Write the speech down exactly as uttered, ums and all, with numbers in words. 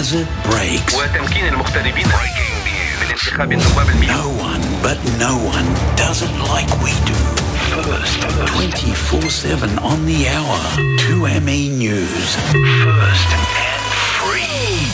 as it breaks. وتمكين المغتربين من انتخاب النواب المئة. No one but no one does it like we do. First, twenty-four seven on the hour. two M E News. First and free.